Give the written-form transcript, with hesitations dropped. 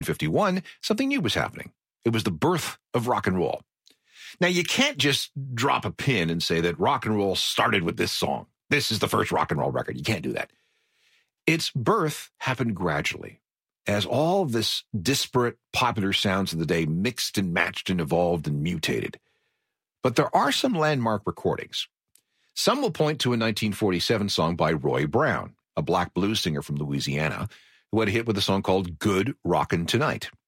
1951, something new was happening. It was the birth of rock and roll. Now, you can't just drop a pin and say that rock and roll started with this song. This is the first rock and roll record. You can't do that. Its birth happened gradually as all of this disparate popular sounds of the day mixed and matched and evolved and mutated. But there are some landmark recordings. Some will point to a 1947 song by Roy Brown, a black blues singer from Louisiana, who had a hit with a song called Good Rockin' Tonight.